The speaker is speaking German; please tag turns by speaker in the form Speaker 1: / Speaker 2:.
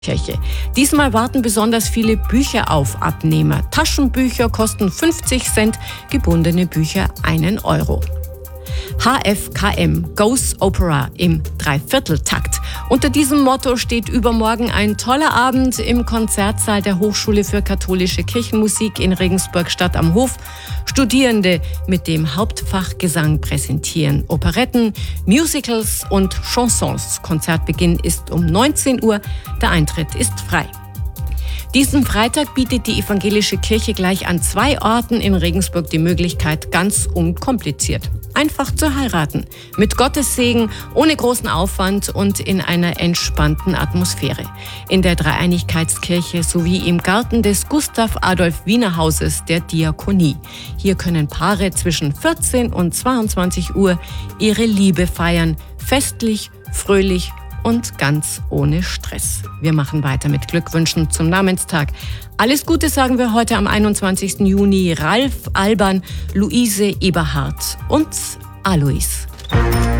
Speaker 1: Kirche. Diesmal warten besonders viele Bücher auf Abnehmer. Taschenbücher kosten 50 Cent, gebundene Bücher 1 Euro. HFKM, Goes Opera im Dreivierteltakt. Unter diesem Motto steht übermorgen ein toller Abend im Konzertsaal der Hochschule für katholische Kirchenmusik in Regensburg-Stadt am Hof. Studierende mit dem Hauptfach Gesang präsentieren Operetten, Musicals und Chansons. Konzertbeginn ist um 19 Uhr, der Eintritt ist frei. Diesen Freitag bietet die evangelische Kirche gleich an 2 Orten in Regensburg die Möglichkeit, ganz unkompliziert einfach zu heiraten. Mit Gottes Segen, ohne großen Aufwand und in einer entspannten Atmosphäre. In der Dreieinigkeitskirche sowie im Garten des Gustav Adolf Wiener Hauses der Diakonie. Hier können Paare zwischen 14 und 22 Uhr ihre Liebe feiern. Festlich, fröhlich und ganz ohne Stress. Wir machen weiter mit Glückwünschen zum Namenstag. Alles Gute sagen wir heute am 21. Juni Ralf, Alban, Luise, Eberhard und Alois.